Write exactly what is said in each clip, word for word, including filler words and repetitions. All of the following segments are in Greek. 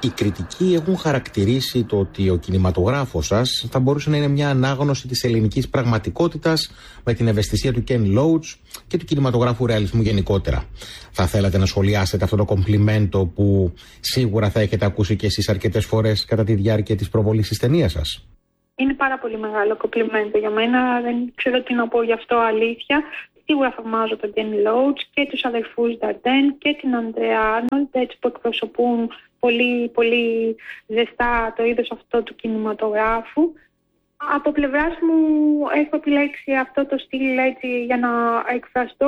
Οι κριτικοί έχουν χαρακτηρίσει το ότι ο κινηματογράφος σας θα μπορούσε να είναι μια ανάγνωση της ελληνικής πραγματικότητας με την ευαισθησία του Ken Loach και του κινηματογράφου ρεαλισμού γενικότερα. Θα θέλατε να σχολιάσετε αυτό το κομπλιμέντο που σίγουρα θα έχετε ακούσει και εσείς αρκετές φορές κατά τη διάρκεια της προβολής της ταινίας σας? Είναι πάρα πολύ μεγάλο κομπλιμέντο για μένα, δεν ξέρω τι να πω γι' αυτό αλήθεια. Σίγουρα θαυμάζω τον Ken Loach και τους αδερφούς Νταρντέν και την Ανδρέα Άρνολντ, έτσι που εκπροσωπούν πολύ, πολύ ζεστά το είδος αυτό του κινηματογράφου. Από πλευράς μου έχω επιλέξει αυτό το στυλ έτσι για να εκφραστώ,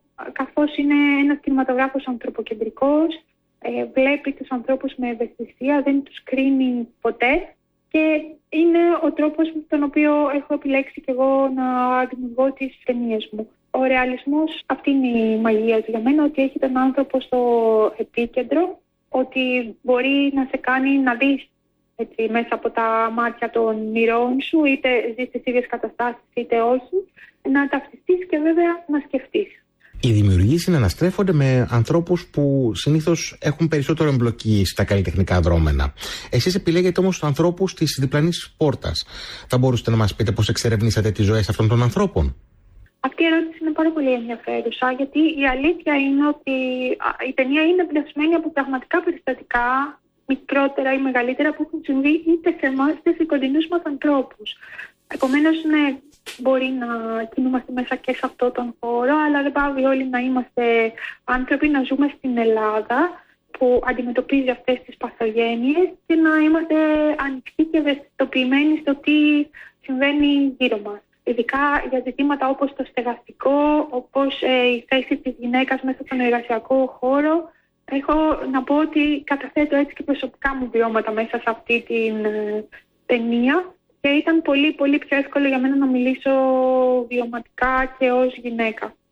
καθώς είναι ένας κινηματογράφος ανθρωποκεντρικός, ε, βλέπει τους ανθρώπους με ευαισθησία, δεν τους κρίνει ποτέ και είναι ο τρόπος με τον οποίο έχω επιλέξει και εγώ να δημιουργώ τις ταινίες μου. Ο ρεαλισμός, αυτή είναι η μαγεία του για μένα, ότι έχει τον άνθρωπο στο επίκεντρο, ότι μπορεί να σε κάνει να δεις έτσι, μέσα από τα μάτια των ηρώων σου, είτε ζεις τις ίδιες καταστάσεις είτε όχι, να ταυτιστείς και βέβαια να σκεφτείς. Οι δημιουργοί συναναστρέφονται με ανθρώπους που συνήθως έχουν περισσότερο εμπλοκή στα καλλιτεχνικά δρόμενα. Εσείς επιλέγετε όμως τους ανθρώπους της διπλανής πόρτας. Θα μπορούσατε να μας πείτε πώς εξερευνήσατε τις ζωές αυτών των ανθρώπων? Αυτή η ερώτηση είναι πάρα πολύ ενδιαφέρουσα, γιατί η αλήθεια είναι ότι η ταινία είναι εμπνευσμένη από πραγματικά περιστατικά, μικρότερα ή μεγαλύτερα, που έχουν συμβεί είτε σε εμάς είτε σε κοντινούς μας ανθρώπους. Επομένως, ναι, μπορεί να κινούμαστε μέσα και σε αυτόν τον χώρο, αλλά δεν πάει όλοι να είμαστε άνθρωποι, να ζούμε στην Ελλάδα που αντιμετωπίζει αυτές τις παθογένειες και να είμαστε ανοιχτοί και ευαισθητοποιημένοι στο τι συμβαίνει γύρω μας. Ειδικά για ζητήματα όπως το στεγαστικό, όπως ε, η θέση της γυναίκας μέσα στον εργασιακό χώρο. Έχω να πω ότι καταθέτω έτσι και προσωπικά μου βιώματα μέσα σε αυτή την ε, ταινία και ήταν πολύ πολύ πιο εύκολο για μένα να μιλήσω βιωματικά και ως γυναίκα.